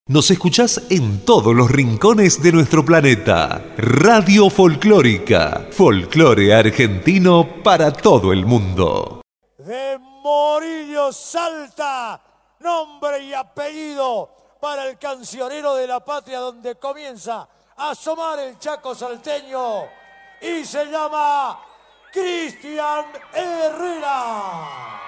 Nos escuchás en todos los rincones de nuestro planeta. Radio Folclórica. Folclore argentino para todo el mundo. De Morillo Salta, nombre y apellido para el cancionero de la patria, donde comienza a asomar el Chaco salteño, y se llama Cristian Herrera.